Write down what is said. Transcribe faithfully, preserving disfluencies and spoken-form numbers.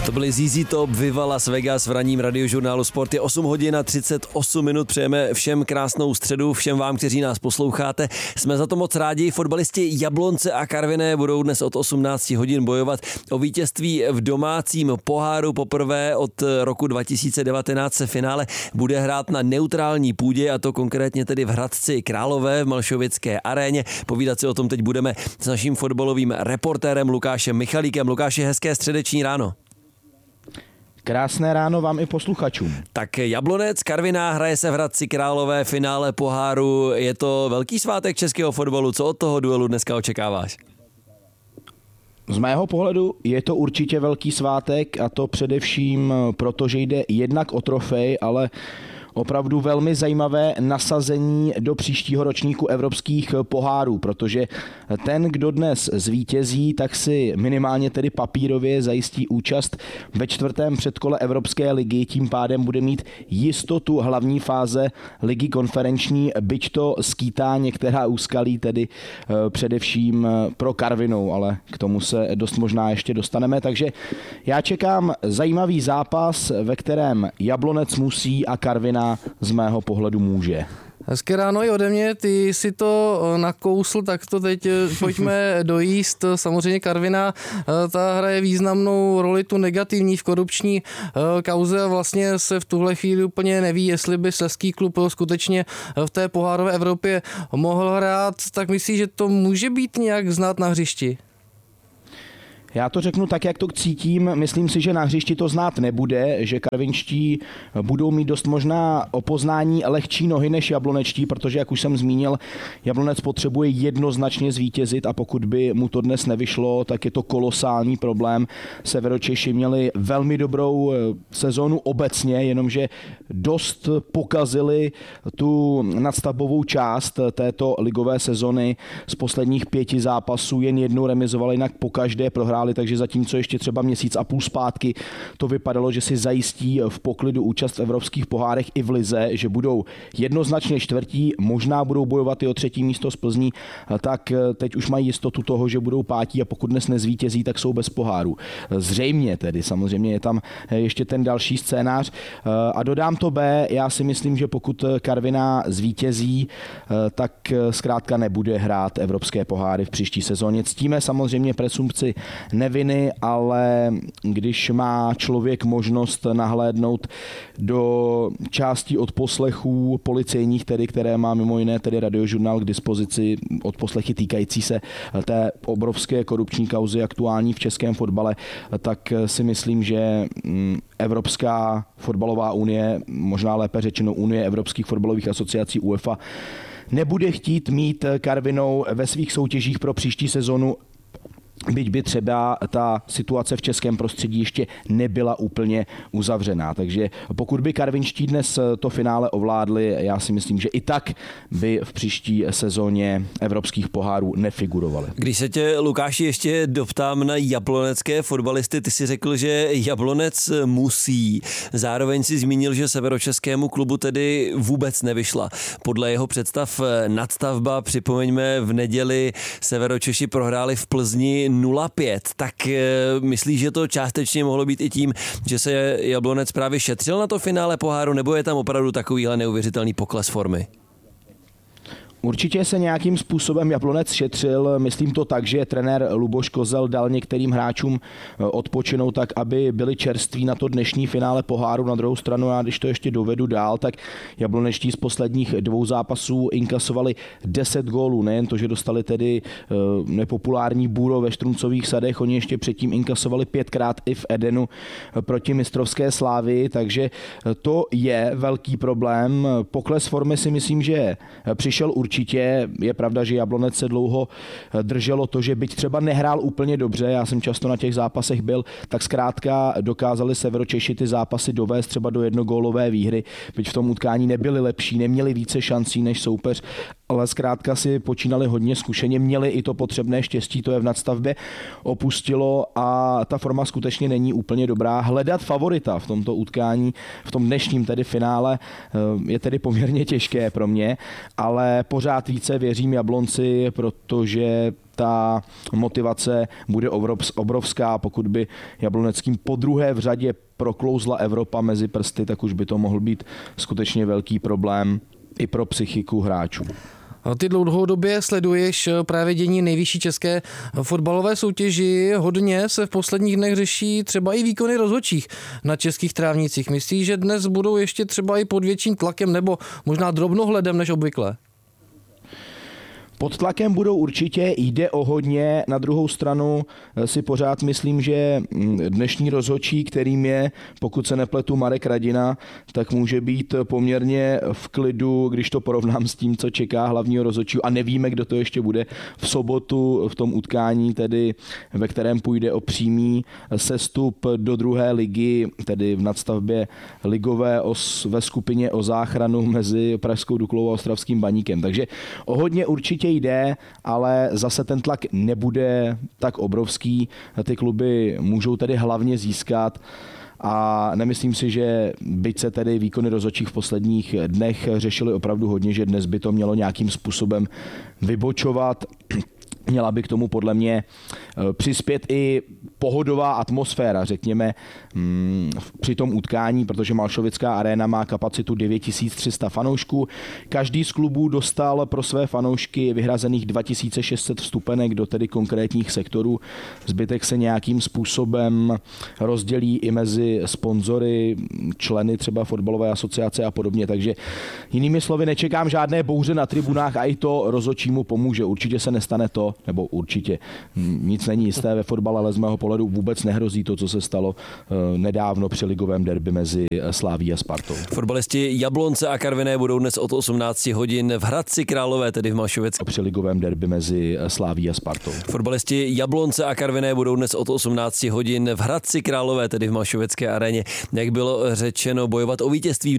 To byly Z Z Top, Viva Las Vegas v ranním radiožurnálu Sport. Je osm hodin a třicet osm minut. Přejeme všem krásnou středu, všem vám, kteří nás posloucháte. Jsme za to moc rádi. Fotbalisti Jablonce a Karviné budou dnes od osmnácti hodin bojovat o vítězství v domácím poháru. Poprvé od roku dva tisíce devatenáct se finále bude hrát na neutrální půdě, a to konkrétně tedy v Hradci Králové v Malšovické aréně. Povídat si o tom teď budeme s naším fotbalovým reportérem Lukášem Michalíkem. Lukáši, hezké středeční ráno. Krásné ráno vám i posluchačům. Tak Jablonec, Karviná, hraje se v Hradci Králové, finále poháru. Je to velký svátek českého fotbalu. Co od toho duelu dneska očekáváš? Z mého pohledu je to určitě velký svátek, a to především proto, že jde jednak o trofej, ale opravdu velmi zajímavé nasazení do příštího ročníku evropských pohárů, protože ten, kdo dnes zvítězí, tak si minimálně tedy papírově zajistí účast ve čtvrtém předkole Evropské ligy, tím pádem bude mít jistotu hlavní fáze ligy konferenční, byť to skýtá některá úskalí, tedy především pro Karvinou, ale k tomu se dost možná ještě dostaneme, takže já čekám zajímavý zápas, ve kterém Jablonec musí a Karviná z mého pohledu může. Hezké ráno i ode mě, ty si to nakousl, tak to teď pojďme dojíst. Samozřejmě Karviná, ta hraje významnou roli, tu negativní v korupční kauze, a vlastně se v tuhle chvíli úplně neví, jestli by slezský klub skutečně v té pohárové Evropě mohl hrát. Tak myslíš, že to může být nějak znát na hřišti? Já to řeknu tak, jak to cítím. Myslím si, že na hřišti to znát nebude, že karvinští budou mít dost možná o poznání lehčí nohy než jablonečtí, protože, jak už jsem zmínil, Jablonec potřebuje jednoznačně zvítězit, a pokud by mu to dnes nevyšlo, tak je to kolosální problém. Severočeši měli velmi dobrou sezónu obecně, jenomže dost pokazili tu nadstavbovou část této ligové sezony. Z posledních pěti zápasů jen jednou remizovali, jinak pokaždé prohráli. Takže zatímco ještě třeba měsíc a půl zpátky to vypadalo, že si zajistí v poklidu účast v evropských pohárech i v lize, že budou jednoznačně čtvrtí, možná budou bojovat i o třetí místo z Plzní, tak teď už mají jistotu toho, že budou pátí, a pokud dnes nezvítězí, tak jsou bez poháru. Zřejmě tedy, samozřejmě je tam ještě ten další scénář. A dodám to B, já si myslím, že pokud Karviná zvítězí, tak zkrátka nebude hrát evropské poháry v příští sezóně. Ctíme samozřejmě presumpci neviny, ale když má člověk možnost nahlédnout do částí odposlechů policejních, tedy, které má mimo jiné tedy radiožurnál k dispozici, odposlechy týkající se té obrovské korupční kauzy aktuální v českém fotbale, tak si myslím, že Evropská fotbalová unie, možná lépe řečeno Unie evropských fotbalových asociací UEFA, nebude chtít mít Karvinou ve svých soutěžích pro příští sezonu, byť by třeba ta situace v českém prostředí ještě nebyla úplně uzavřená. Takže pokud by karvinští dnes to finále ovládli, já si myslím, že i tak by v příští sezóně evropských pohárů nefigurovali. Když se tě, Lukáši, ještě doptám na jablonecké fotbalisty, ty si řekl, že Jablonec musí. Zároveň si zmínil, že severočeskému klubu tedy vůbec nevyšla. Podle jeho představ nadstavba, připomeňme, v neděli Severočeši prohráli v Plzni nula pět, tak e, myslíš, že to částečně mohlo být i tím, že se Jablonec právě šetřil na to finále poháru, nebo je tam opravdu takovýhle neuvěřitelný pokles formy? Určitě se nějakým způsobem Jablonec šetřil, myslím to tak, že trenér Luboš Kozel dal některým hráčům odpočinout tak, aby byli čerství na to dnešní finále poháru. Na druhou stranu, a když to ještě dovedu dál, tak jablonečtí z posledních dvou zápasů inkasovali deset gólů, nejen to, že dostali tedy nepopulární bůro ve Štruncových sadech, oni ještě předtím inkasovali pětkrát i v Edenu proti mistrovské Slávii, takže to je velký problém. Pokles formy si myslím, že přišel určitě. Určitě je pravda, že Jablonec se dlouho drželo to, že byť třeba nehrál úplně dobře, já jsem často na těch zápasech byl, tak zkrátka dokázali Severočeši ty zápasy dovést třeba do jednogólové výhry, byť v tom utkání nebyli lepší, neměli více šancí než soupeř, ale zkrátka si počínali hodně zkušeně, měli i to potřebné štěstí, to je v nadstavbě opustilo a ta forma skutečně není úplně dobrá. Hledat favorita v tomto utkání, v tom dnešním tedy finále je tedy poměrně těžké pro mě, ale pořád více věřím Jablonci, protože ta motivace bude obrovská, pokud by Jabloneckým podruhé v řadě proklouzla Evropa mezi prsty, tak už by to mohl být skutečně velký problém i pro psychiku hráčů. Ty dlouhodobě sleduješ právě dění nejvyšší české fotbalové soutěži. Hodně se v posledních dnech řeší třeba i výkony rozhodčích na českých trávnicích. Myslíš, že dnes budou ještě třeba i pod větším tlakem nebo možná drobnohledem než obvykle? Pod tlakem budou určitě, jde o hodně, na druhou stranu si pořád myslím, že dnešní rozhodčí, kterým je, pokud se nepletu, Marek Radina, tak může být poměrně v klidu, když to porovnám s tím, co čeká hlavního rozhodčího a nevíme, kdo to ještě bude v sobotu v tom utkání, tedy ve kterém půjde o přímý sestup do druhé ligy, tedy v nadstavbě ligové os, ve skupině o záchranu mezi Pražskou Duklou a Ostravským Baníkem. Takže o hodně určitě jde, ale zase ten tlak nebude tak obrovský. Ty kluby můžou tedy hlavně získat a nemyslím si, že byť se tedy výkony rozhodčích v posledních dnech řešily opravdu hodně, že dnes by to mělo nějakým způsobem vybočovat. Měla by k tomu podle mě přispět i pohodová atmosféra, řekněme, při tom utkání, protože Malšovická aréna má kapacitu devět tisíc tři sta fanoušků. Každý z klubů dostal pro své fanoušky vyhrazených dva tisíce šest set vstupenek do tedy konkrétních sektorů. Zbytek se nějakým způsobem rozdělí i mezi sponzory, členy třeba fotbalové asociace a podobně. Takže jinými slovy nečekám žádné bouře na tribunách a i to rozhodčímu pomůže. Určitě se nestane to, nebo určitě nic není jisté ve fotbale, ale z mého pohledu vůbec nehrozí to, co se stalo nedávno při ligovém derby mezi Slaví a Spartou. Fotbalisti Jablonce a Karviné budou dnes od osmnácti hodin v Hradci Králové, tedy v Malšovecké. Při ligovém derby mezi Slaví a Spartou. Fotbalisti Jablonce a Karviné budou dnes od osmnácti hodin v Hradci Králové, tedy v Malšovecké aréně. Jak bylo řečeno, bojovat o vítězství